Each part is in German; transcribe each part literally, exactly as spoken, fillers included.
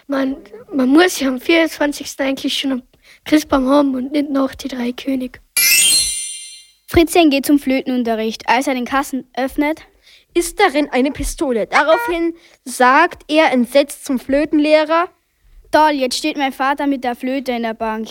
Man, man muss ja am vierundzwanzigsten eigentlich schon am Christbaum haben und nicht noch die drei Könige. Fritzchen geht zum Flötenunterricht. Als er den Kasten öffnet, ist darin eine Pistole. Daraufhin sagt er entsetzt zum Flötenlehrer: Toll, jetzt steht mein Vater mit der Flöte in der Bank.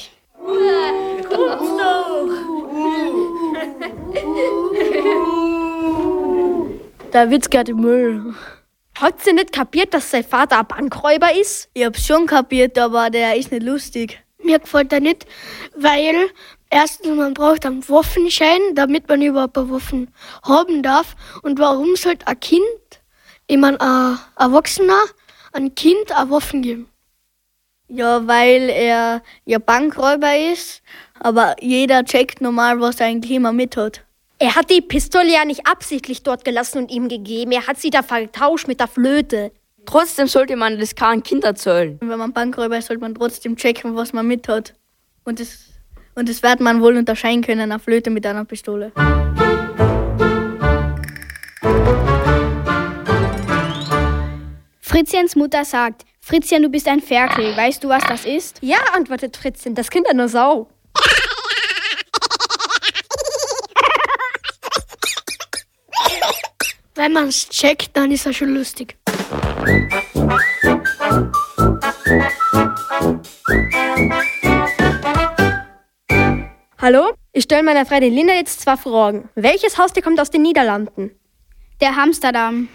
Der Witz geht im Müll. Hat sie nicht kapiert, dass sein Vater ein Bankräuber ist? Ich hab's schon kapiert, aber der ist nicht lustig. Mir gefällt er nicht, weil erstens, man braucht einen Waffenschein, damit man überhaupt eine Waffen haben darf. Und warum sollte ein Kind, ich meine ein Erwachsener, ein Kind eine Waffen geben? Ja, weil er ja Bankräuber ist, aber jeder checkt normal, was er eigentlich immer mit hat. Er hat die Pistole ja nicht absichtlich dort gelassen und ihm gegeben. Er hat sie da vertauscht mit der Flöte. Trotzdem sollte man das keinem Kind erzählen. Wenn man Bankräuber ist, sollte man trotzdem checken, was man mit hat. Und das, und das wird man wohl unterscheiden können, eine Flöte mit einer Pistole. Fritzchens Mutter sagt: Fritzchen, du bist ein Ferkel. Weißt du, was das ist? Ja, antwortet Fritzchen, das Kind eine Sau. Wenn man es checkt, dann ist er schon lustig. Hallo? Ich stelle meiner Freundin Linda jetzt zwei Fragen. Welches Haustier kommt aus den Niederlanden? Der Hamsterdamm.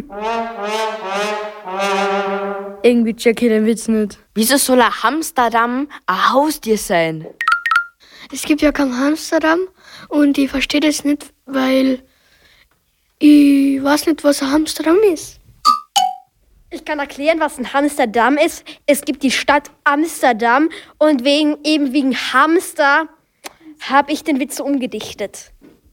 Irgendwie check ich den Witz nicht. Wieso soll ein Hamsterdamm ein Haustier sein? Es gibt ja kein Hamsterdamm und ich verstehe das nicht, weil ich weiß nicht, was ein Hamsterdamm ist. Ich kann erklären, was ein Hamsterdamm ist. Es gibt die Stadt Amsterdam und wegen, eben wegen Hamster habe ich den Witz so umgedichtet.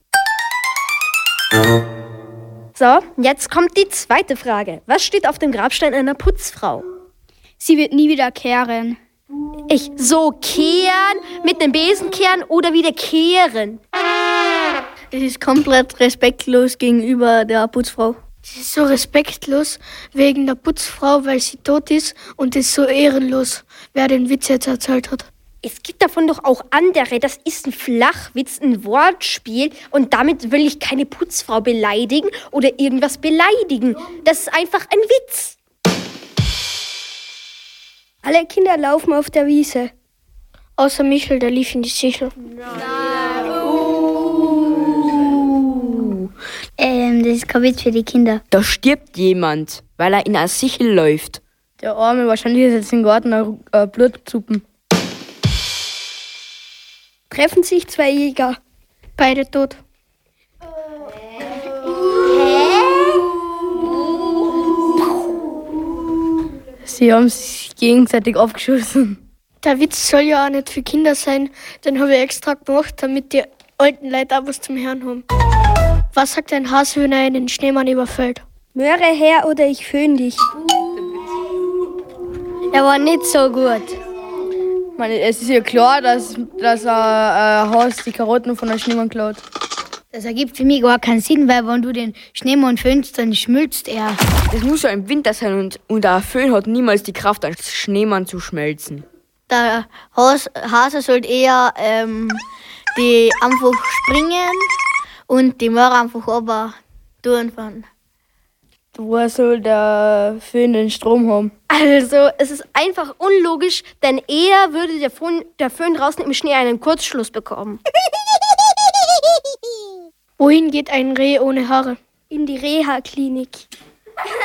So, jetzt kommt die zweite Frage. Was steht auf dem Grabstein einer Putzfrau? Sie wird nie wieder kehren. Ich so kehren, mit dem Besen kehren oder wieder kehren? Es ist komplett respektlos gegenüber der Putzfrau. Das ist so respektlos wegen der Putzfrau, weil sie tot ist, und das ist so ehrenlos, wer den Witz jetzt erzählt hat. Es gibt davon doch auch andere. Das ist ein Flachwitz, ein Wortspiel. Und damit will ich keine Putzfrau beleidigen oder irgendwas beleidigen. Das ist einfach ein Witz. Alle Kinder laufen auf der Wiese. Außer Michel, der lief in die Sichel. Ähm, das ist kein Witz für die Kinder. Da stirbt jemand, weil er in eine Sichel läuft. Der Arme, wahrscheinlich ist jetzt im Garten ein Blutzuppen. Treffen sich zwei Jäger. Beide tot. Sie haben sich gegenseitig aufgeschossen. Der Witz soll ja auch nicht für Kinder sein. Den habe ich extra gemacht, damit die alten Leute auch was zum Hören haben. Was sagt ein Hase, wenn er einen Schneemann überfällt? Möhre her oder ich föhn dich. Er war nicht so gut. Ich meine, es ist ja klar, dass, dass ein äh, Haus die Karotten von einem Schneemann klaut. Das ergibt für mich gar keinen Sinn, weil wenn du den Schneemann föhnst, dann schmilzt er. Es muss ja im Winter sein und, und ein Föhn hat niemals die Kraft, einen Schneemann zu schmelzen. Der Has, Hase sollte eher ähm, die einfach springen und die Möhre einfach runter tun. Woher soll der Föhn den Strom haben? Also, es ist einfach unlogisch, denn eher würde der Föhn, der Föhn draußen im Schnee einen Kurzschluss bekommen. Wohin geht ein Reh ohne Haare? In die Reha-Klinik.